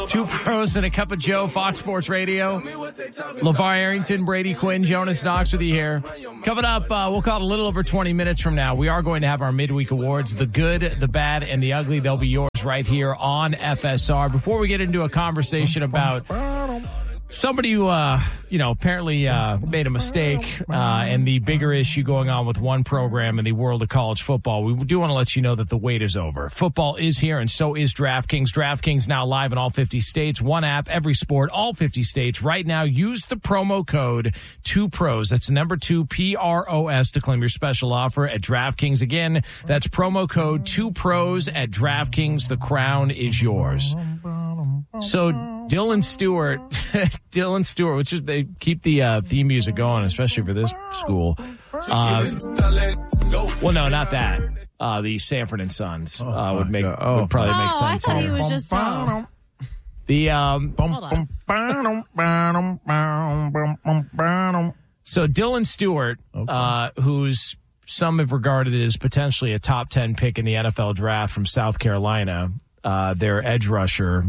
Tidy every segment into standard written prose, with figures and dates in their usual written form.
Two Pros and a Cup of Joe, Fox Sports Radio. LeVar Arrington, Brady Quinn, Jonas Knox with you here. Coming up, we'll call it a little over 20 minutes from now. We are going to have our midweek awards, the good, the bad, and the ugly. They'll be yours right here on FSR. Before we get into a conversation about somebody who, apparently made a mistake and the bigger issue going on with one program in the world of college football, we do want to let you know that the wait is over. Football is here, and so is DraftKings. DraftKings now live in all 50 states. One app, every sport, all 50 states. Right now, use the promo code 2PROS. That's the number 2, PROS, to claim your special offer at DraftKings. Again, that's promo code 2PROS at DraftKings. The crown is yours. So Dylan Stewart, which is, they keep the theme music going, especially for this school. Well, no, not that. The Sanford and Sons would probably make sense. I thought here. he was just the So Dylan Stewart, who's some have regarded as potentially a top 10 pick in the NFL draft from South Carolina, their edge rusher.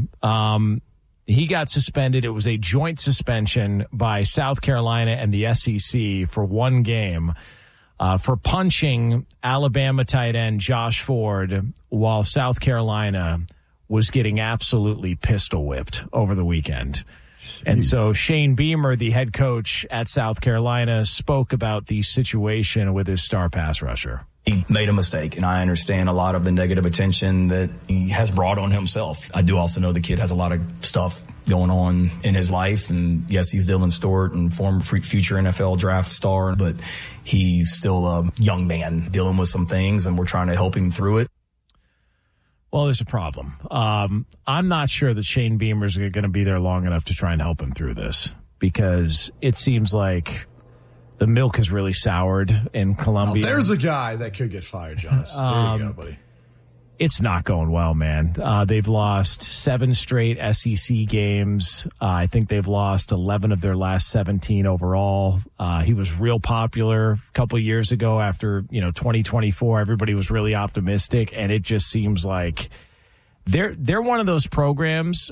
He got suspended. It was a joint suspension by South Carolina and the SEC for one game for punching Alabama tight end Josh Ford while South Carolina was getting absolutely pistol whipped over the weekend. Jeez. And so Shane Beamer, the head coach at South Carolina, spoke about the situation with his star pass rusher. He made a mistake, and I understand a lot of the negative attention that he has brought on himself. I do also know the kid has a lot of stuff going on in his life, and yes, he's Dylan Stewart and former future NFL draft star, but he's still a young man dealing with some things, and we're trying to help him through it. Well, there's a problem. I'm not sure that Shane Beamer's going to be there long enough to try and help him through this, because it seems like the milk has really soured in Columbia. Oh, there's a guy that could get fired, Jonas. There you go, buddy. It's not going well, man. They've lost 7 straight SEC games. I think they've lost 11 of their last 17 overall. He was real popular a couple of years ago after, 2024. Everybody was really optimistic, and it just seems like they're one of those programs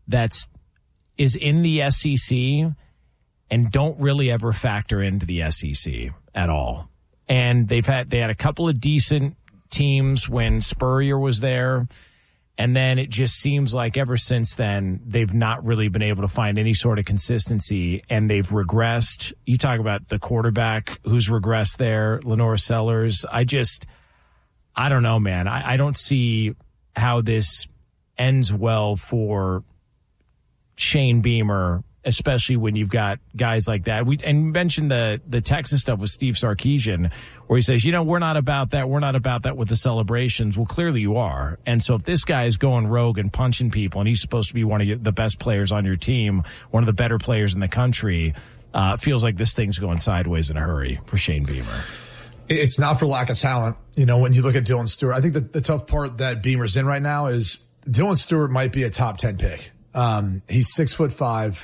is in the SEC and don't really ever factor into the SEC at all. And they had a couple of decent teams when Spurrier was there, and then it just seems like ever since then they've not really been able to find any sort of consistency, and they've regressed. You talk about the quarterback who's regressed there, Lenore Sellers. I don't know, man. I don't see how this ends well for Shane Beamer, especially when you've got guys like that. We mentioned the Texas stuff with Steve Sarkisian, where he says, we're not about that. We're not about that with the celebrations. Well, clearly you are. And so if this guy is going rogue and punching people, and he's supposed to be one of the best players on your team, one of the better players in the country, it feels like this thing's going sideways in a hurry for Shane Beamer. It's not for lack of talent. When you look at Dylan Stewart, I think the tough part that Beamer's in right now is Dylan Stewart might be a top 10 pick. He's 6'5",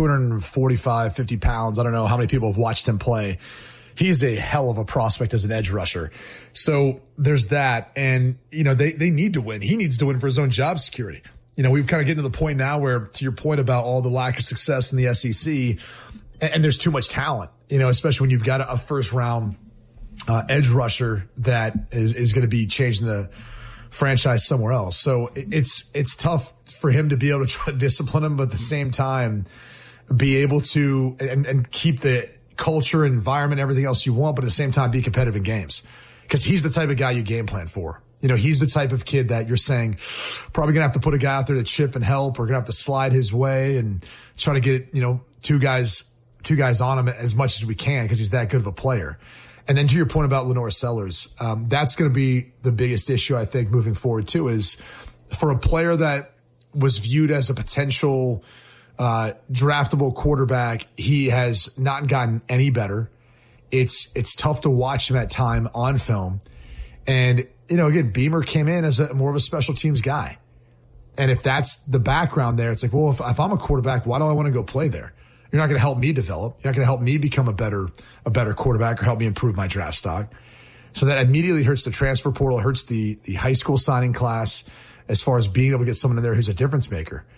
245, 50 pounds. I don't know how many people have watched him play. He's a hell of a prospect as an edge rusher. So there's that. And, they need to win. He needs to win for his own job security. We've kind of getting to the point now where, to your point about all the lack of success in the SEC, and there's too much talent, especially when you've got a first round edge rusher that is going to be changing the franchise somewhere else. So it's tough for him to be able to try to discipline him, but at the same time, be able to and keep the culture, environment, everything else you want, but at the same time be competitive in games. Because he's the type of guy you game plan for. He's the type of kid that you're saying probably going to have to put a guy out there to chip and help, or going to have to slide his way and try to get, two guys on him as much as we can, because he's that good of a player. And then to your point about Lenore Sellers, that's going to be the biggest issue, I think, moving forward too, is for a player that was viewed as a potential draftable quarterback, he has not gotten any better. It's tough to watch him at time on film. And, again, Beamer came in as more of a special teams guy. And if that's the background there, it's like, well, if I'm a quarterback, why do I want to go play there? You're not going to help me develop. You're not going to help me become a better quarterback or help me improve my draft stock. So that immediately hurts the transfer portal. It hurts the high school signing class as far as being able to get someone in there who's a difference maker.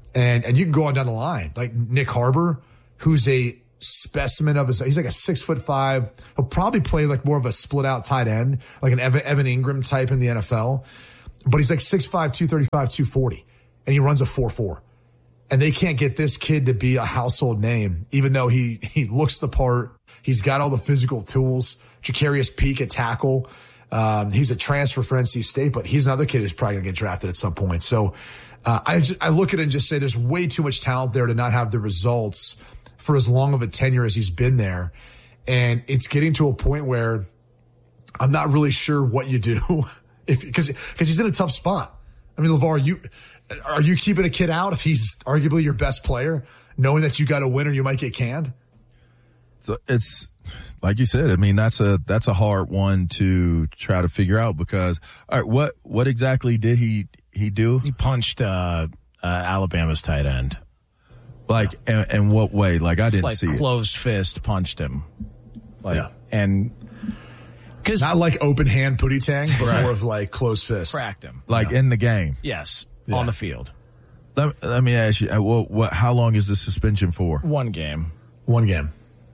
And you can go on down the line. Like Nick Harbor, who's a specimen of his, he's like a 6'5". He'll probably play like more of a split out tight end, like an Evan Ingram type in the NFL. But he's like 6'5", 235, 240. And he runs a 4.4. And they can't get this kid to be a household name, even though he looks the part. He's got all the physical tools. Jacarius Peak at tackle. He's a transfer for NC State, but he's another kid who's probably going to get drafted at some point. So I look at it and just say there's way too much talent there to not have the results for as long of a tenure as he's been there. And it's getting to a point where I'm not really sure what you do because he's in a tough spot. I mean, LeVar, are you keeping a kid out if he's arguably your best player, knowing that you got to win or you might get canned? So it's like you said. I mean, that's a hard one to try to figure out because all right, what exactly did he do? He punched Alabama's tight end. Like, in what way? Like, I didn't see it. Closed fist punched him. And because not like open hand pootie tang, but more of like closed fist. Cracked him. Like in the game. Yes. On the field. Let me ask you, how long is the suspension for? 1 game. 1 game.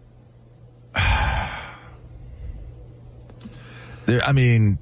I mean,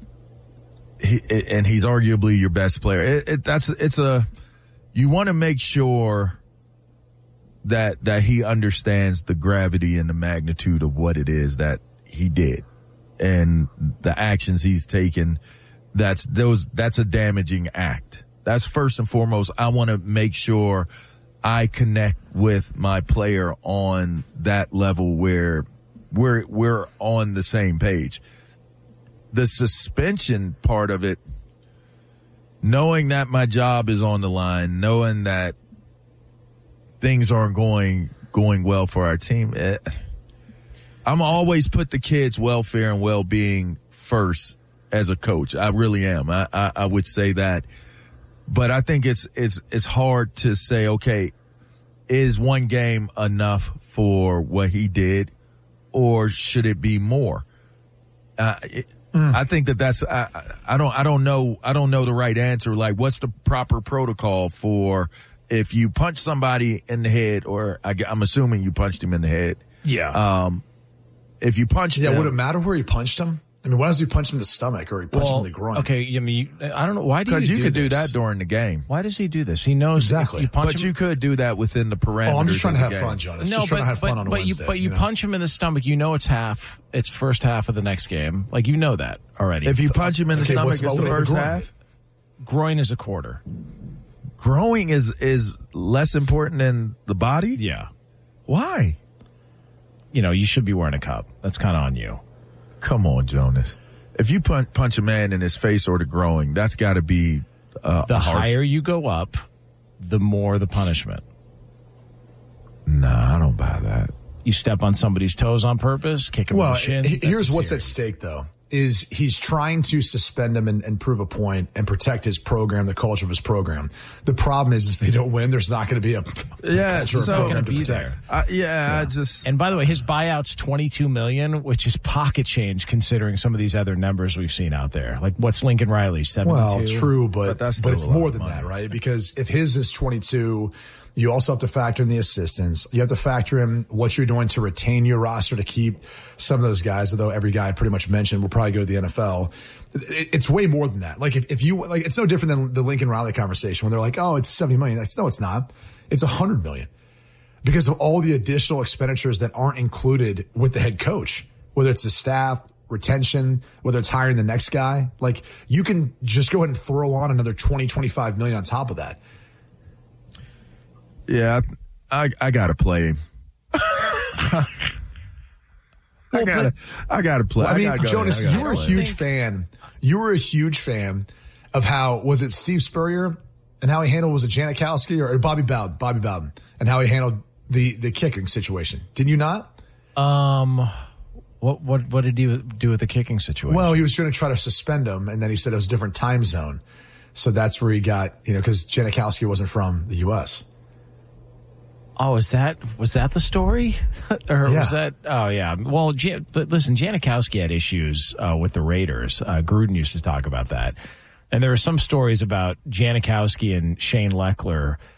he's arguably your best player. You want to make sure that he understands the gravity and the magnitude of what it is that he did and the actions he's taken. That's a damaging act. That's first and foremost. I want to make sure I connect with my player on that level where we're on the same page. The suspension part of it, knowing that my job is on the line, knowing that things aren't going well for our team, I'm always put the kids' welfare and well-being first as a coach. I really am. I would say that. But I think it's hard to say, okay, is 1 game enough for what he did, or should it be more? I think that's I don't know the right answer. Like, what's the proper protocol for if you punch somebody in the head, or I'm assuming you punched him in the head. Yeah. If you punched him, would it matter where he punched him? I mean, why does he punch him in the stomach or he punched him in the groin? Okay, I mean, I don't know. Why do you do this? Because you could do that during the game. Why does he do this? He knows exactly. You punch but him. You could do that within the parameters. Oh, I'm just trying to have game. fun, Jonas. No, just trying to have fun on a Wednesday. But you punch him in the stomach. You know it's first half of the next game. Like, you know that already. If you punch him in the stomach, it's the first half. Groin is a quarter. Growing is less important than the body? Yeah. Why? You should be wearing a cup. That's kind of on you. Come on, Jonas. If you punch a man in his face or the groin, that's got to be the higher you go up, the more the punishment. Nah, I don't buy that. You step on somebody's toes on purpose, kick him in the shin. Here's what's at stake, though, is he's trying to suspend him and prove a point and protect his program, the culture of his program. The problem is if they don't win, there's not going to be a culture of program to protect. And by the way, his buyout's $22 million, which is pocket change considering some of these other numbers we've seen out there. Like, what's Lincoln Riley, 72? Well, true, but it's more than money. that, right? Because if his is 22, you also have to factor in the assistants. You have to factor in what you're doing to retain your roster to keep some of those guys, although every guy I pretty much mentioned will probably go to the NFL. It's way more than that. Like, if you, like, it's no different than the Lincoln Riley conversation when they're like, oh, it's 70 million. No, it's not. It's 100 million because of all the additional expenditures that aren't included with the head coach, whether it's the staff, retention, whether it's hiring the next guy. Like, you can just go ahead and throw on another 20, 25 million on top of that. Yeah, I gotta play him. I gotta play. Well, I mean, Jonas, you were a huge fan. You were a huge fan of how, was it Steve Spurrier and how he handled, was it Janikowski or Bobby Bowden and how he handled the kicking situation? Did you not? What did he do with the kicking situation? Well, he was going to try to suspend him, and then he said it was a different time zone. So that's where he got, because Janikowski wasn't from the U.S. Oh, was that the story? Was that? Oh, yeah. Well, listen, Janikowski had issues with the Raiders. Gruden used to talk about that. And there were some stories about Janikowski and Shane Leckler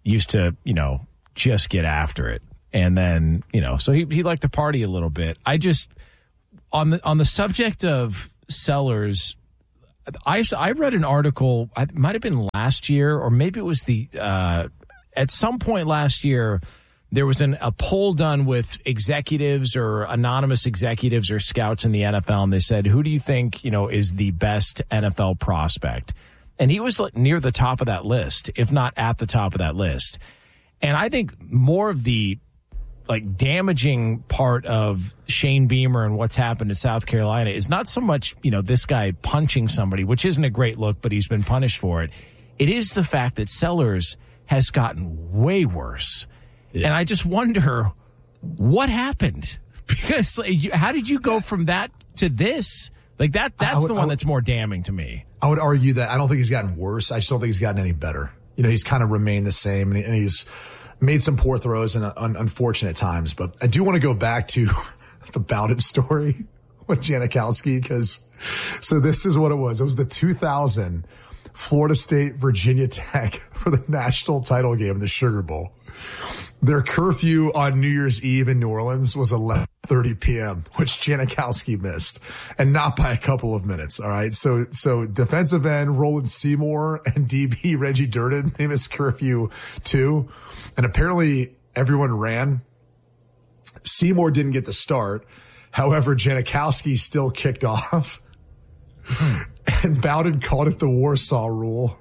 used to, just get after it. And then, so he liked to party a little bit. I just, on the subject of Sellers, I read an article, it might have been last year, or maybe it was at some point last year, there was a poll done with executives or anonymous executives or scouts in the NFL, and they said, who do you think, is the best NFL prospect? And he was near the top of that list, if not at the top of that list. And I think more of the damaging part of Shane Beamer and what's happened in South Carolina is not so much, this guy punching somebody, which isn't a great look, but he's been punished for it. It is the fact that Sellers has gotten way worse. Yeah. And I just wonder what happened, because how did you go from that to this? That's the one that's more damning to me. I would argue that I don't think he's gotten worse. I just don't think he's gotten any better. He's kind of remained the same, and he's made some poor throws in unfortunate times. But I do want to go back to the Bowden story with Janikowski, so this is what it was. It was the 2000 Florida State Virginia Tech for the national title game, the Sugar Bowl. Their curfew on New Year's Eve in New Orleans was 11:30 p.m., which Janikowski missed, and not by a couple of minutes. All right. So defensive end Roland Seymour and DB Reggie Durden, they missed curfew too. And apparently everyone ran. Seymour didn't get the start. However, Janikowski still kicked off. And Bowden called it the Warsaw Rule.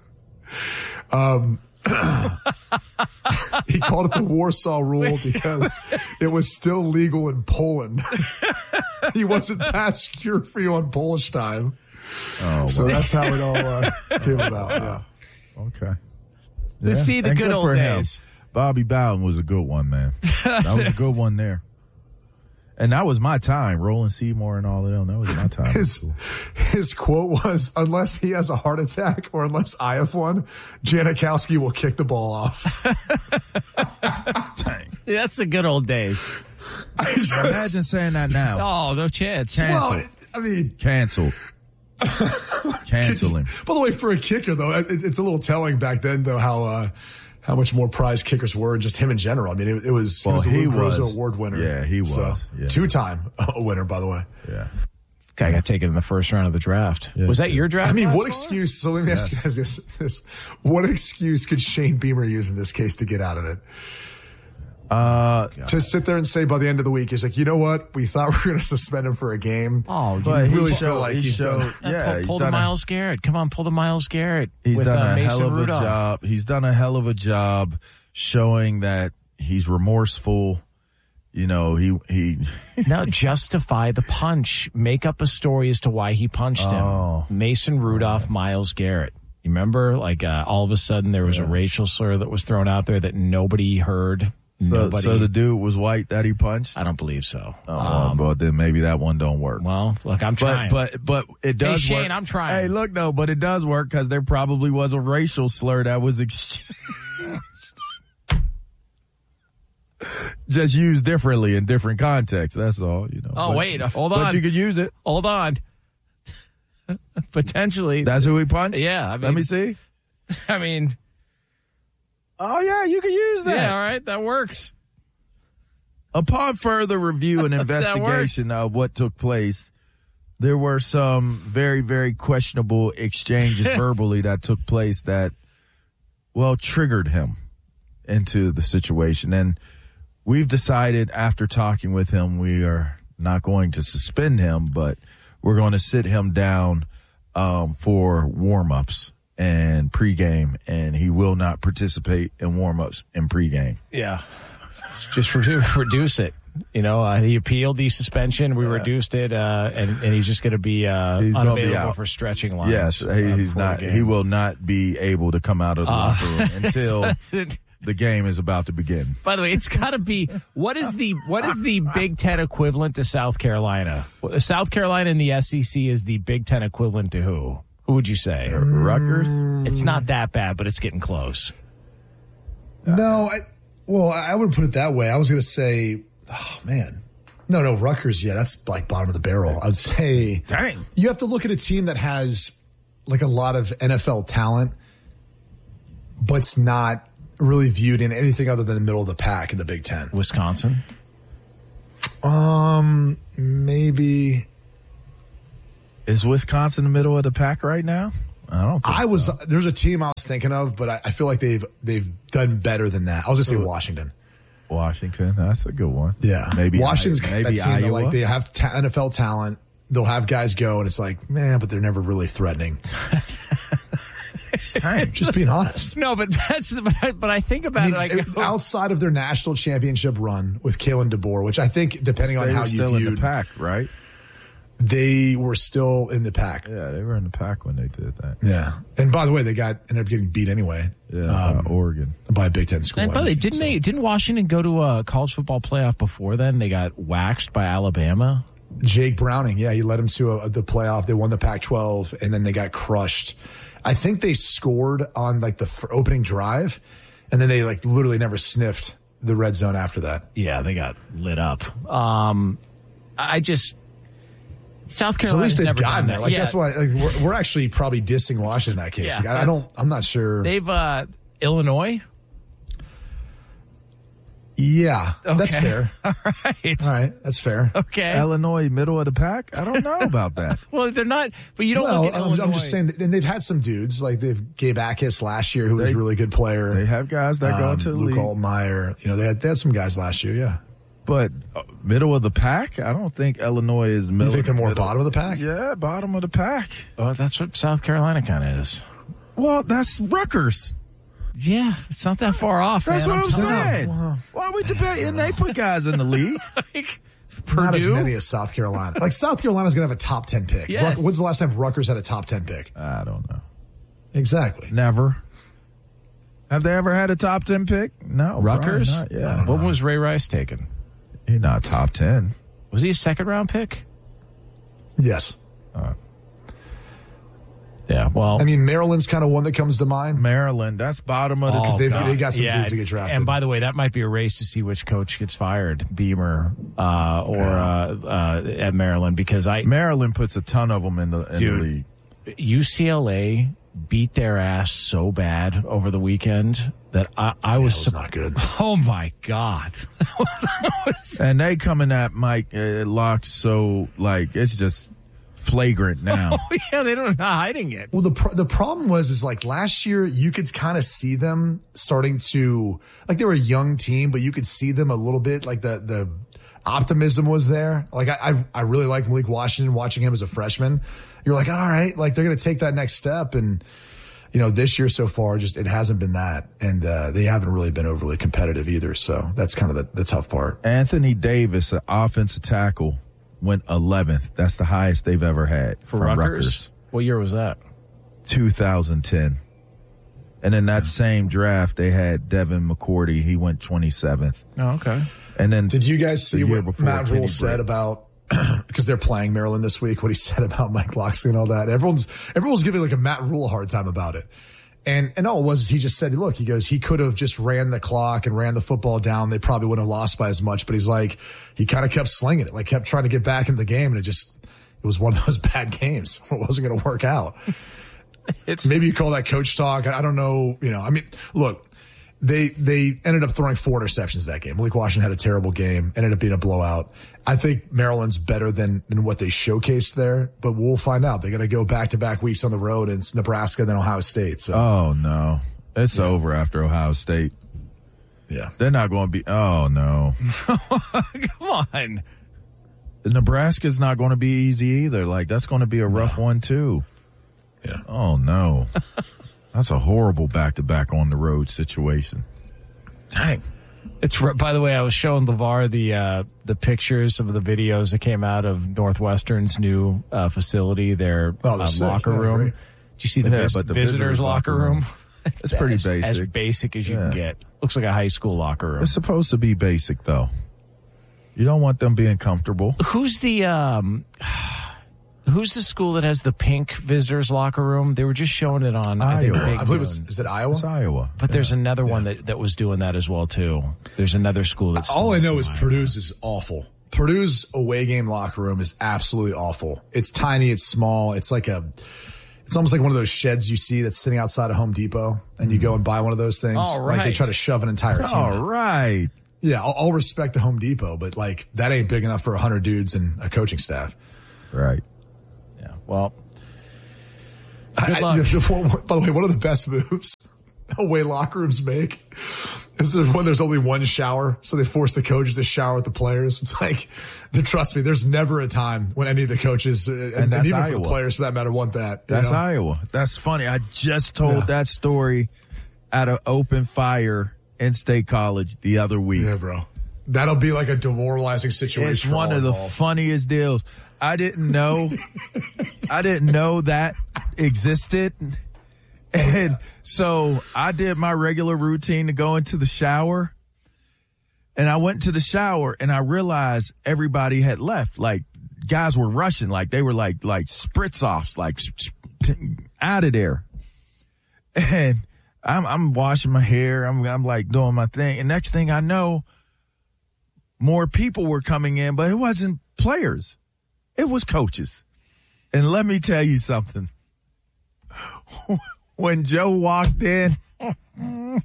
He called it the Warsaw Rule because it was still legal in Poland. He wasn't past curfew on Polish time. So that's how it all came about. Yeah. Okay. Let's see the good old days. Bobby Bowden was a good one, man. That was a good one there. And that was my time, Roland Seymour and all of them. That was my time. His quote was, unless he has a heart attack or unless I have one, Janikowski will kick the ball off. Dang. Yeah, that's the good old days. Imagine saying that now. Oh, no chance. Canceled. Well, Canceled. Cancel him. By the way, for a kicker, though, it's a little telling back then, though, how much more prized kickers were, just him in general. I mean, he was the Lou Groza Award winner. Yeah, he was. So, yeah. 2-time winner, by the way. Yeah. Guy got taken in the first round of the draft. Yeah, was that your draft? I mean, what excuse? So let me ask you guys this. What excuse could Shane Beamer use in this case to get out of it? To sit there and say by the end of the week, he's like, you know what? We thought we were going to suspend him for a game. Oh, but he really feel like he's done. Yeah, pull the Myles Garrett. Come on, pull the Myles Garrett. He's with, done a Mason hell of Rudolph. a job. He's done a hell of a job showing that he's remorseful. He Now justify the punch. Make up a story as to why he punched him. Mason Rudolph, Myles Garrett. You remember, all of a sudden there was a racial slur that was thrown out there that nobody heard. So the dude was white that he punched? I don't believe so. But then maybe that one don't work. Well, look, I'm trying. But it does Shane, work. I'm trying. Hey, look, no, but it does work because there probably was a racial slur that was just used differently in different contexts. That's all, Wait, hold on. But you could use it. Hold on. Potentially. That's who he punched? Yeah. Let me see. I mean... Oh, yeah, you can use that. Yeah, all right, that works. Upon further review and investigation of what took place, there were some very, very questionable exchanges verbally that took place that, triggered him into the situation. And we've decided after talking with him, we are not going to suspend him, but we're going to sit him down for warm-ups and pregame, and he will not participate in warm-ups and pregame. Yeah. Just reduce it. He appealed the suspension. We reduced it, and he's just going to be unavailable for stretching lines. Yes, he's not. He will not be able to come out of the locker room until the game is about to begin. By the way, it's got to be what is the Big Ten equivalent to South Carolina? South Carolina in the SEC is the Big Ten equivalent to who? Who would you say? Rutgers? It's not that bad, but it's getting close. No, I wouldn't put it that way. I was going to say, No, Rutgers, yeah, that's bottom of the barrel. I'd say, dang, you have to look at a team that has a lot of NFL talent, but it's not really viewed in anything other than the middle of the pack in the Big Ten. Wisconsin? Maybe. Is Wisconsin the middle of the pack right now? I don't think so. There's a team I was thinking of, but I feel like they've done better than that. I was going to say Washington. Washington, that's a good one. Yeah. Maybe Washington's maybe that team Iowa. like they have NFL talent. They'll have guys go, and it's like, man, but they're never really threatening. Dang. Just being honest. No, but but I think about Outside of their national championship run with Kalen DeBoer, which I think, depending on They how were you still viewed, in the pack, right? they were still in the pack. Yeah, they were in the pack when they did that. Yeah. And by the way, they ended up getting beat anyway. Yeah, Oregon. By a Big Ten school. And by the way, didn't Washington go to a college football playoff before then? They got waxed by Alabama. Jake Browning, yeah, he led them to the playoff. They won the Pac-12, and then they got crushed. I think they scored on like the opening drive, and then they like literally never sniffed the red zone after that. Yeah, they got lit up. South So at Carolina's least they've never done gotten that. there. Like Yeah. that's why we're actually probably dissing Washington in that case. Yeah, Like, I'm not sure. They've Illinois. Yeah, that's Okay. fair. All right. All right, that's fair. Okay. Illinois, middle of the pack? I don't know about that. Well, they're not. But you don't Well, look at Illinois. I'm just saying, and they've had some dudes like they've Gabe Akis last year, who was a really good player. They have guys that go into the Luke league. Altmaier. You know, they had some guys last year. Yeah. But middle of the pack? I don't think Illinois is middle. You think they're more middle. bottom of the pack? Yeah, bottom of the pack. Oh, that's what South Carolina kind of is. Well, that's Rutgers. Yeah, it's not that far off. That's man. what I'm saying. Wow. Why are we debating? They put guys in the league. Like, Not as Purdue? many as South Carolina. Like South Carolina's going to have a top 10 pick. Yes. When's the last time Rutgers had a top 10 pick? I don't know. Exactly. Never. Have they ever had a top 10 pick? No. Rutgers? probably not. Yeah. When was Ray Rice taken? He's not top 10. Was he a second round pick? Yes. Yeah, well. I mean, Maryland's kind of one that comes to mind. Maryland, that's bottom of the. because they got some Yeah, dudes to get drafted. And by the way, that might be a race to see which coach gets fired, Beamer at Maryland, because Maryland puts a ton of them in the league. UCLA beat their ass so bad over the weekend that I was not good. Oh my God. And they coming at Mike Locke, so like it's just flagrant now. Yeah, they don't know hiding it. Well, the problem is like last year you could kind of see them starting to, like, they were a young team, but you could see them a little bit, like the optimism was there. Like I really like Malik Washington, watching him as a freshman. You're like, all right, like they're going to take that next step. And, you know, this year so far, just it hasn't been that. And they haven't really been overly competitive either. So that's kind of the tough part. Anthony Davis, an offensive tackle, went 11th. That's the highest they've ever had For from Rutgers? What year was that? 2010. And in that same draft, they had Devin McCourty. He went 27th. Oh, okay. And then Did you guys see year what before, Matt Kenny Rule said Britt. about, because they're playing Maryland this week, what he said about Mike Locksley and all that? Everyone's giving like a Matt Rule a hard time about it. And all it was, he just said, look, he goes, he could have just ran the clock and ran the football down. They probably wouldn't have lost by as much, but he's like, he kind of kept slinging it, like kept trying to get back into the game. And it was one of those bad games. It wasn't going to work out. Maybe you call that coach talk. I don't know. You know, I mean, look, they ended up throwing 4 interceptions that game. Malik Washington had a terrible game, ended up being a blowout. I think Maryland's better than what they showcased there, but we'll find out. They're going to go back-to-back weeks on the road. It's Nebraska and then Ohio State. So. Oh, no. It's over after Ohio State. Yeah. They're not going to be. Oh, no. Come on. Nebraska's not going to be easy either. Like, that's going to be a rough one, too. Yeah. Oh, no. That's a horrible back-to-back on the road situation. Dang. It's, by the way, I was showing LeVar the pictures of the videos that came out of Northwestern's new facility, their locker room. Great. Did you see the visitors locker room? It's pretty basic. As basic as you can get. Looks like a high school locker room. It's supposed to be basic, though. You don't want them being comfortable. Who's the school that has the pink visitors locker room? They were just showing it on Iowa. I believe is it Iowa? It's Iowa. But there's another one that was doing that as well, too. There's another school that's... All I know is Purdue's is awful. Purdue's away game locker room is absolutely awful. It's tiny. It's small. It's like It's almost like one of those sheds you see that's sitting outside of Home Depot, and you go and buy one of those things. All right. Like they try to shove an entire team. All in. right. Yeah, all respect to Home Depot, but like that ain't big enough for 100 dudes and a coaching staff. Right. Yeah. Well, By the way, one of the best moves away locker rooms make is when there's only one shower, so they force the coaches to shower with the players. It's like, trust me, there's never a time when any of the coaches and even for the players for that matter want that. That's Iowa. That's funny. I just told that story at an open fire in State College the other week. Yeah, bro. That'll be like a demoralizing situation. It's one of the funniest deals. I didn't know that existed. And so I did my regular routine to go into the shower, and I went to the shower and I realized everybody had left. Like guys were rushing, like they were like spritz offs, like out of there. And I'm washing my hair. I'm like doing my thing. And next thing I know, more people were coming in, but it wasn't players. It was coaches. And let me tell you something. When Joe walked in, it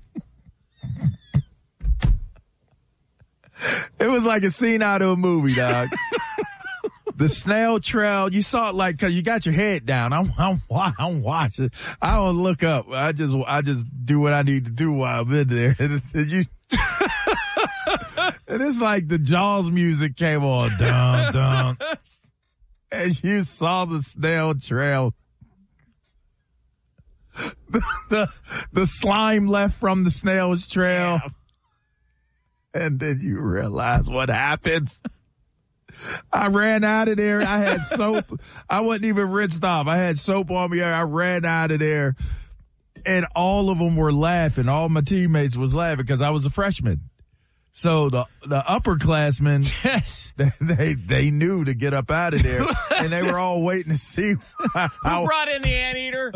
was like a scene out of a movie, dog. The snail trail, you saw it like, cause you got your head down. I'm watching. I don't look up. I just do what I need to do while I'm in there. And it's like the Jaws music came on. Dun, dun. And you saw the snail trail. The slime left from the snail's trail. Yeah. And then you realize what happens. I ran out of there. I had soap. I wasn't even rinsed off. I had soap on me. I ran out of there. And all of them were laughing. All my teammates was laughing because I was a freshman. So the upperclassmen, yes, they knew to get up out of there. And they were all waiting to see who brought in the anteater.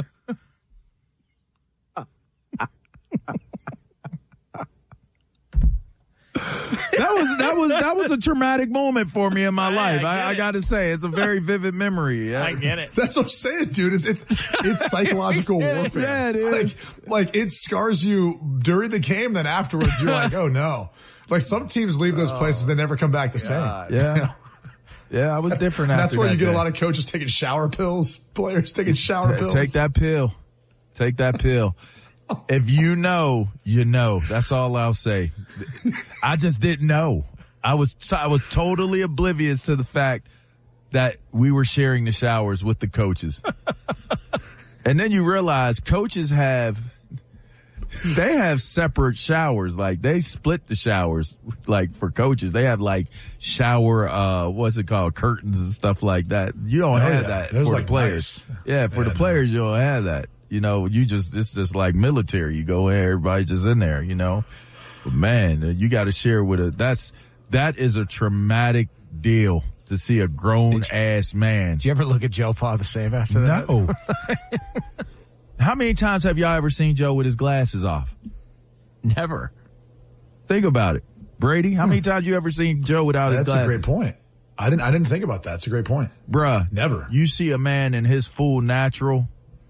That was a traumatic moment for me in my life. I got to say, it's a very vivid memory. Yeah. I get it. That's what I'm saying, dude. It's psychological warfare. Yeah, it is. Like it scars you during the game. Then afterwards, you're like, oh no. Like some teams leave those places, they never come back the same. Yeah. You know? Yeah, I was different after that's where you get day. A lot of coaches taking shower pills, players taking shower pills. Take that pill. Take that pill. If you know, you know. That's all I'll say. I just didn't know. I was totally oblivious to the fact that we were sharing the showers with the coaches. And then you realize coaches have separate showers. Like they split the showers, like for coaches. They have like shower, what's it called? Curtains and stuff like that. You don't have that for the players. Nice. Yeah, for the players, you don't have that. You know, it's just like military. You go in, everybody just in there, you know. But man, you got to share with that is a traumatic deal to see a grown ass man. Did you ever look at Joe Pa the same after that? No. How many times have y'all ever seen Joe with his glasses off? Never. Think about it. Brady, how many times you ever seen Joe without his glasses? That's a great point. I didn't think about that. It's a great point. Bruh. Never. You see a man in his full natural.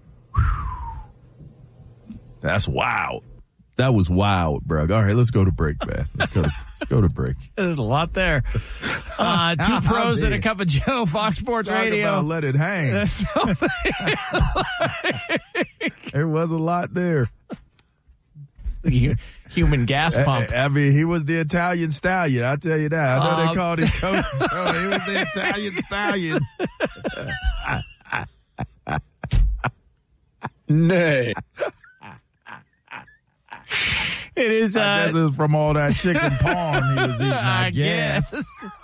That's wild. That was wild, bro. All right, let's go to break, man. Let's go to break. There's a lot there. Two pros and a cup of Joe, Fox Sports Radio. About let it hang. There was a lot there. Human gas pump. I mean, he was the Italian stallion. I'll tell you that. I know they called him Coach Joe. He was the Italian stallion. Nay. It is. I guess it was from all that chicken parm he was eating. I guess.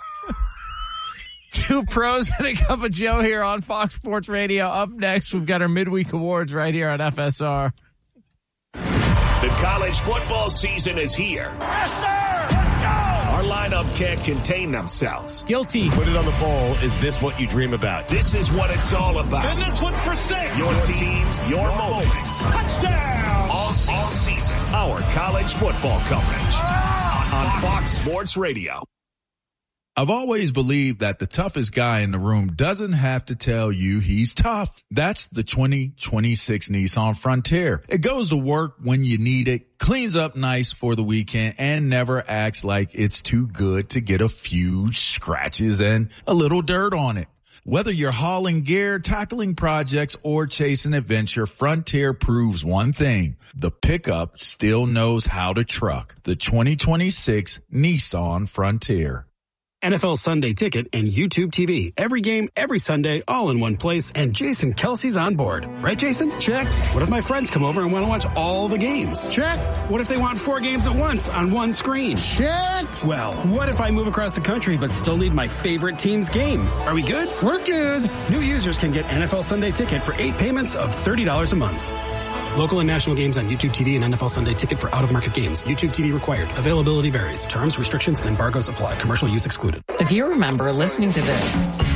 Two pros and a cup of Joe here on Fox Sports Radio. Up next, we've got our midweek awards right here on FSR. The college football season is here. Yes, sir! Let's go! Our lineup can't contain themselves. Guilty. Put it on the bowl. Is this what you dream about? This is what it's all about. And this one's for 6. Your teams, your moments. Touchdown! All season. Our college football coverage on Fox Sports Radio. I've always believed that the toughest guy in the room doesn't have to tell you he's tough. That's the 2026 Nissan Frontier. It goes to work when you need it, cleans up nice for the weekend, and never acts like it's too good to get a few scratches and a little dirt on it. Whether you're hauling gear, tackling projects, or chasing adventure, Frontier proves one thing. The pickup still knows how to truck. The 2026 Nissan Frontier. NFL Sunday Ticket and YouTube TV. Every game, every Sunday, all in one place, and Jason Kelsey's on board. Right, Jason? Check. What if my friends come over and want to watch all the games? Check. What if they want 4 games at once on one screen? Check. Well, what if I move across the country but still need my favorite team's game? Are we good? We're good. New users can get NFL Sunday Ticket for 8 payments of $30 a month. Local and national games on YouTube TV and NFL Sunday Ticket for out-of-market games. YouTube TV required. Availability varies. Terms, restrictions, and embargoes apply. Commercial use excluded. If you remember listening to this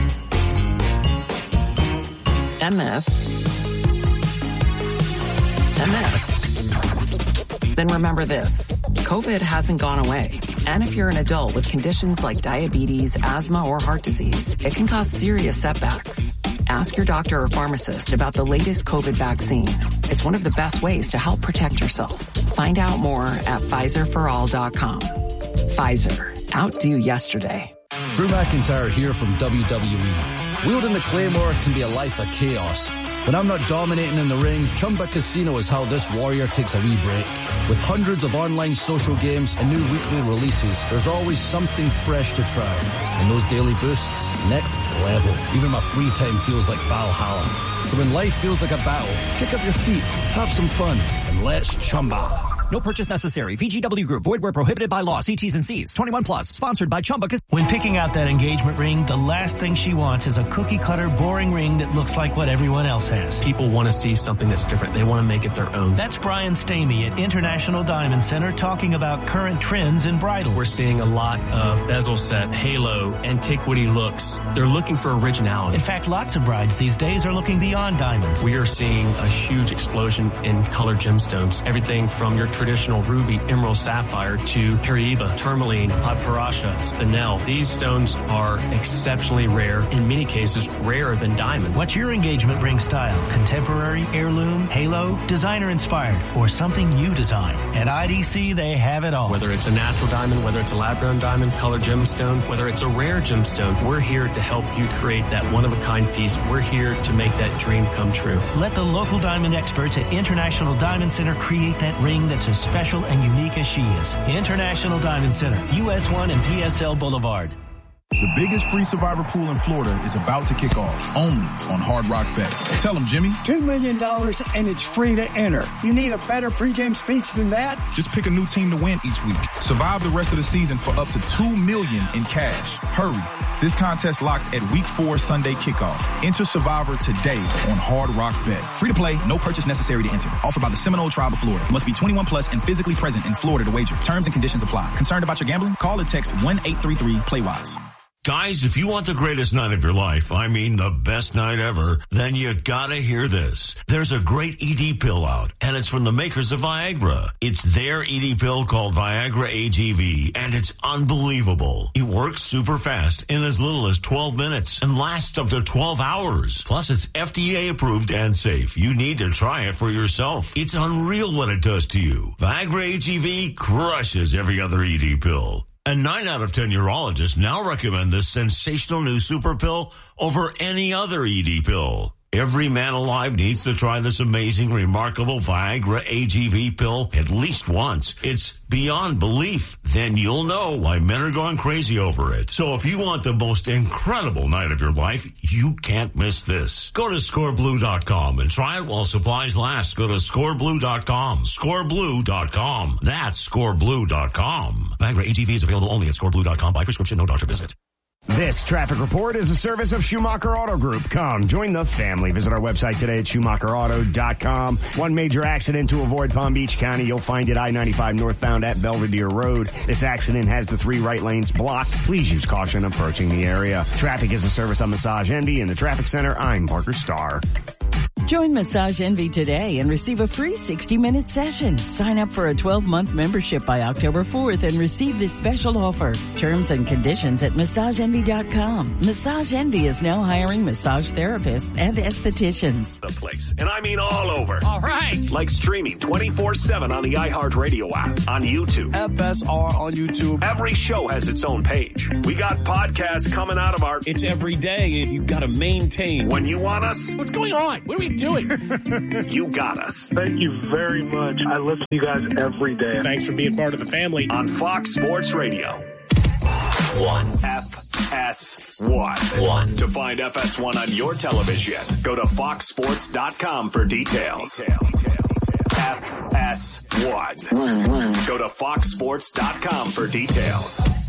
and this, then remember this. COVID hasn't gone away. And if you're an adult with conditions like diabetes, asthma, or heart disease, it can cause serious setbacks. Ask your doctor or pharmacist about the latest COVID vaccine. It's one of the best ways to help protect yourself. Find out more at PfizerForAll.com. Pfizer. Outdo yesterday. Drew McIntyre here from WWE. Wielding the Claymore can be a life of chaos. When I'm not dominating in the ring, Chumba Casino is how this warrior takes a wee break. With hundreds of online social games and new weekly releases, there's always something fresh to try. And those daily boosts, next level. Even my free time feels like Valhalla. So when life feels like a battle, kick up your feet, have some fun, and let's Chumba. No purchase necessary. VGW Group. Void where prohibited by law. See T's and C's. 21 plus. Sponsored by Chumba. When picking out that engagement ring, the last thing she wants is a cookie-cutter, boring ring that looks like what everyone else has. People want to see something that's different. They want to make it their own. That's Brian Stamey at International Diamond Center talking about current trends in bridal. We're seeing a lot of bezel set, halo, antiquity looks. They're looking for originality. In fact, lots of brides these days are looking beyond diamonds. We are seeing a huge explosion in colored gemstones. Everything from your traditional ruby, emerald, sapphire to Caribe, tourmaline, paparasha, spinel. These stones are exceptionally rare, in many cases rarer than diamonds. What's your engagement ring style? Contemporary, heirloom, halo, designer inspired, or something you design? At IDC, they have it all. Whether it's a natural diamond, whether it's a lab-grown diamond, colored gemstone, whether it's a rare gemstone, we're here to help you create that one-of-a-kind piece. We're here to make that dream come true. Let the local diamond experts at International Diamond Center create that ring that's as special and unique as she is. International Diamond Center, US 1 and PSL Boulevard. The biggest free Survivor pool in Florida is about to kick off, only on Hard Rock Bet. Tell them, Jimmy. $2 million and it's free to enter. You need a better pregame speech than that? Just pick a new team to win each week. Survive the rest of the season for up to $2 million in cash. Hurry. This contest locks at Week 4 Sunday kickoff. Enter Survivor today on Hard Rock Bet. Free to play, no purchase necessary to enter. Offered by the Seminole Tribe of Florida. Must be 21 plus and physically present in Florida to wager. Terms and conditions apply. Concerned about your gambling? Call or text 1-833-PLAY-WISE. Guys, if you want the greatest night of your life, I mean the best night ever, then you gotta hear this. There's a great ED pill out, and it's from the makers of Viagra. It's their ED pill called Viagra AGV, and it's unbelievable. It works super fast in as little as 12 minutes and lasts up to 12 hours. Plus, it's FDA approved and safe. You need to try it for yourself. It's unreal what it does to you. Viagra AGV crushes every other ED pill. And 9 out of 10 urologists now recommend this sensational new super pill over any other ED pill. Every man alive needs to try this amazing, remarkable Viagra AGV pill at least once. It's beyond belief. Then you'll know why men are going crazy over it. So if you want the most incredible night of your life, you can't miss this. Go to scoreblue.com and try it while supplies last. Go to scoreblue.com. Scoreblue.com. That's scoreblue.com. Viagra AGV is available only at scoreblue.com by prescription, no doctor visit. This traffic report is a service of Schumacher Auto Group. Come, join the family. Visit our website today at SchumacherAuto.com. One major accident to avoid Palm Beach County. You'll find it I-95 northbound at Belvedere Road. This accident has the 3 right lanes blocked. Please use caution approaching the area. Traffic is a service of Massage Envy in the Traffic Center. I'm Parker Starr. Join Massage Envy today and receive a free 60-minute session. Sign up for a 12-month membership by October 4th and receive this special offer. Terms and conditions at MassageEnvy.com. Massage Envy is now hiring massage therapists and estheticians. The place, and I mean all over. All right. Like streaming 24/7 on the iHeartRadio app, on YouTube. FSR on YouTube. Every show has its own page. We got podcasts coming out of our... It's every day, and you've got to maintain. When you want us... What's going on? What are we doing? You got us. Thank you very much. I listen to you guys every day. Thanks for being part of the family. On Fox Sports Radio. 1. FS1. To find FS1 on your television, go to foxsports.com for details. FS1. Go to foxsports.com for details.